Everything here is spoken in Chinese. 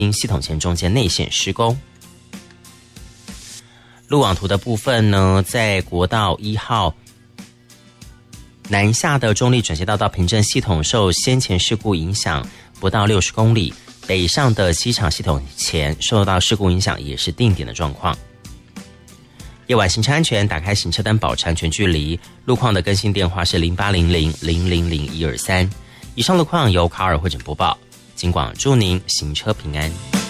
因系统前中间内线施工。路网图的部分呢，在国道1号南下的中立转接道到平镇系统受先前事故影响不到60公里，北上的机场系统前受到事故影响也是定点的状况。夜晚行车安全，打开行车灯保持安全距离。路况的更新电话是0800000123。以上路况由卡尔会诊播报，警广祝您行车平安。